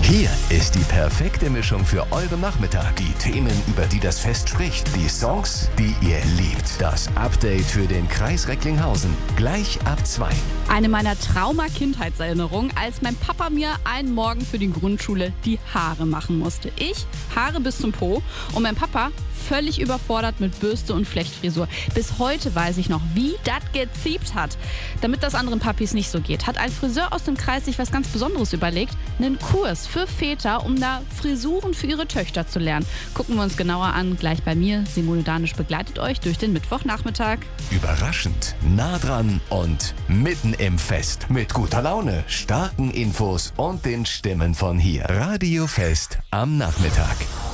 Hier ist die perfekte Mischung für euren Nachmittag. Die Themen, über die das Fest spricht. Die Songs, die ihr liebt. Das Update für den Kreis Recklinghausen. Gleich ab 2. Eine meiner Trauma-Kindheitserinnerungen, als mein Papa mir einen Morgen für die Grundschule die Haare machen musste. Ich, Haare bis zum Po, und mein Papa völlig überfordert mit Bürste und Flechtfrisur. Bis heute weiß ich noch, wie das geziebt hat. Damit das anderen Papis nicht so geht, hat ein Friseur aus dem Kreis sich was ganz Besonderes überlegt. Einen Kurs für Väter, um da Frisuren für ihre Töchter zu lernen. Gucken wir uns genauer an, gleich bei mir. Simone Danisch begleitet euch durch den Mittwochnachmittag. Überraschend, nah dran und mitten im Fest. Mit guter Laune, starken Infos und den Stimmen von hier. Radio Fest am Nachmittag.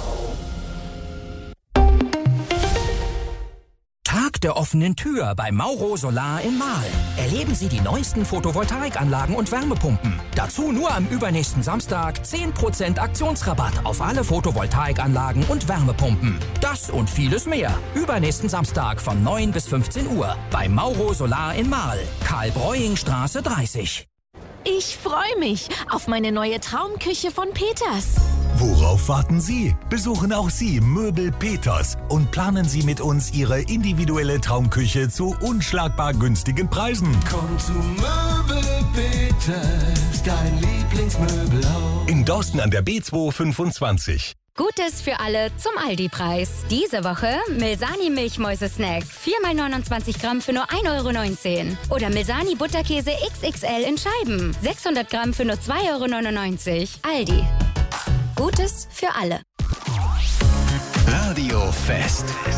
Tag der offenen Tür bei Mauro Solar in Marl. Erleben Sie die neuesten Photovoltaikanlagen und Wärmepumpen. Dazu nur am übernächsten Samstag 10% Aktionsrabatt auf alle Photovoltaikanlagen und Wärmepumpen. Das und vieles mehr. Übernächsten Samstag von 9 bis 15 Uhr bei Mauro Solar in Marl. Karl-Breuing-Straße 30. Ich freue mich auf meine neue Traumküche von Peters. Worauf warten Sie? Besuchen auch Sie Möbel Peters und planen Sie mit uns Ihre individuelle Traumküche zu unschlagbar günstigen Preisen. Komm zu Möbel Peters, dein Lieblingsmöbelhaus. In Dorsten an der B225. Gutes für alle zum Aldi-Preis. Diese Woche Milsani Milchmäuse-Snack. 4x29 Gramm für nur 1,19 €. Oder Milsani Butterkäse XXL in Scheiben. 600 Gramm für nur 2,99 €. Aldi. Gutes für alle. Radio Fest.